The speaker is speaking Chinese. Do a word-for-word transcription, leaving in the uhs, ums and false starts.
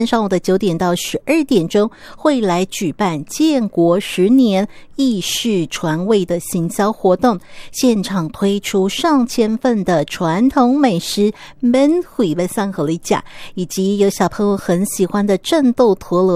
上午的九点到十二点钟会来举办建国十年意式传味的行销活动，现场推出上千份的传统美食，免费要送给你吃，以及有小朋友很喜欢的战斗陀螺